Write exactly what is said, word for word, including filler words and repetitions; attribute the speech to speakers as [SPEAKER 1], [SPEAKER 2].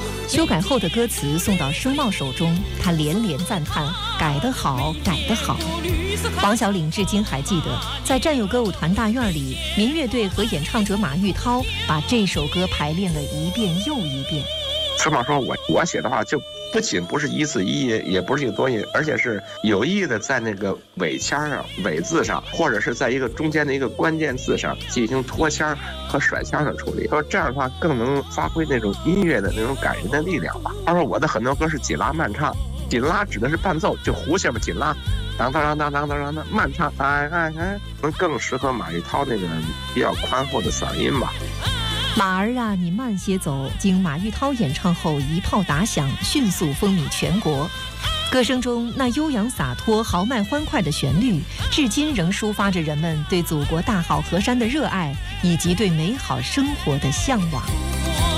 [SPEAKER 1] 修改后的歌词送到声茂手中，他连连赞叹：“改得好，改得好。”王小岭至今还记得，在战友歌舞团大院里，民乐队和演唱者马玉涛把这首歌排练了一遍又一遍。
[SPEAKER 2] 声茂说：“我我写的话就不仅不是一字一音，也不是一个多音，而且是有意的在那个尾腔上、尾字上，或者是在一个中间的一个关键字上进行拖腔和甩腔的处理。说这样的话更能发挥那种音乐的那种感人的力量吧。”他说：“我的很多歌是紧拉慢唱，紧拉指的是伴奏，就胡下面紧拉，当当当当当当当，慢唱，哎哎哎，能更适合马玉涛那个比较宽厚的嗓音吧。”
[SPEAKER 1] 马儿啊，你慢些走，经马玉涛演唱后一炮打响，迅速风靡全国。歌声中那悠扬洒脱、豪迈欢快的旋律，至今仍抒发着人们对祖国大好河山的热爱，以及对美好生活的向往。